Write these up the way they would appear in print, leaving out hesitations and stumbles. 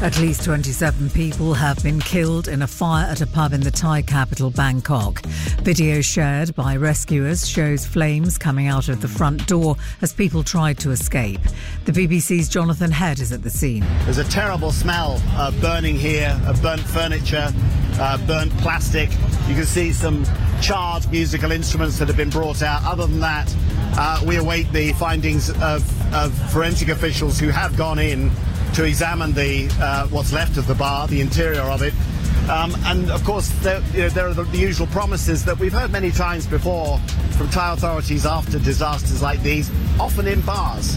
At least 27 people have been killed in a fire at a pub in the Thai capital, Bangkok. Video shared by rescuers shows flames coming out of the front door as people tried to escape. The BBC's Jonathan Head is at the scene. There's a terrible smell of burning here, of burnt furniture, burnt plastic. You can see some charred musical instruments that have been brought out. Other than that, we await the findings of forensic officials who have gone in to examine the what's left of the bar, the interior of it. And of course, there are the usual promises that we've heard many times before from Thai authorities after disasters like these, often in bars,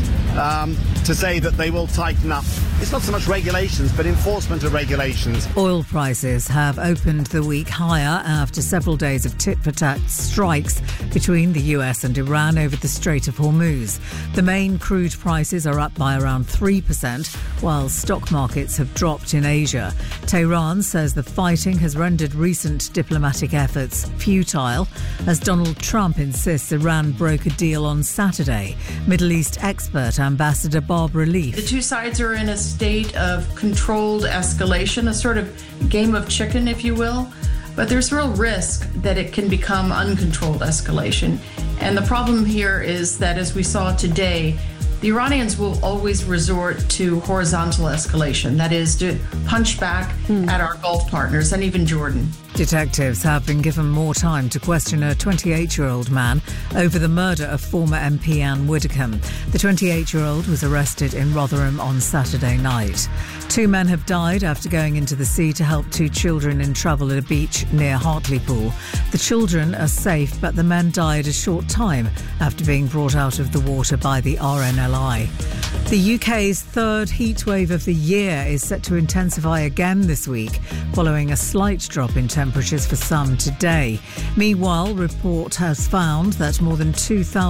to say that they will tighten up. It's not so much regulations, but enforcement of regulations. Oil prices have opened the week higher after several days of tit-for-tat strikes between the US and Iran over the Strait of Hormuz. The main crude prices are up by around 3%, while stock markets have dropped in Asia. Tehran says the fighting has rendered recent diplomatic efforts futile, as Donald Trump insists Iran broke a deal on Saturday. Middle East expert Ambassador Barbara Leaf. The two sides are in a state of controlled escalation, a sort of game of chicken, if you will. But there's real risk that it can become uncontrolled escalation. And the problem here is that, as we saw today, the Iranians will always resort to horizontal escalation, that is, to punch back at our Gulf partners and even Jordan. Detectives have been given more time to question a 28-year-old man over the murder of former MP Anne Widdecombe. The 28-year-old was arrested in Rotherham on Saturday night. 2 men have died after going into the sea to help 2 children in trouble at a beach near Hartlepool. The children are safe, but the men died a short time after being brought out of the water by the RNLI. The UK's third heatwave of the year is set to intensify again this week, following a slight drop in temperatures for some today. Meanwhile, report has found that more than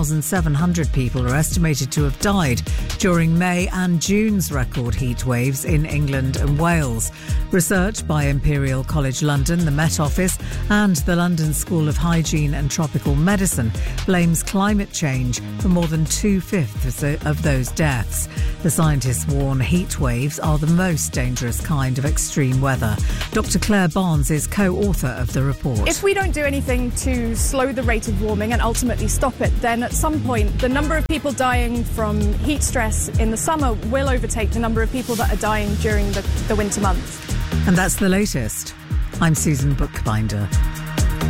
2,700 people are estimated to have died during May and June's record heat waves in England and Wales. Research by Imperial College London, the Met Office and the London School of Hygiene and Tropical Medicine blames climate change for more than 2/5 of those deaths. The scientists warn heat waves are the most dangerous kind of extreme weather. Dr. Claire Barnes is co-author of the report. If we don't do anything to slow the rate of warming and ultimately stop it, then at some point the number of people dying from heat stress in the summer will overtake the number of people that are dying during the winter months. And that's the latest. I'm Susan Bookbinder.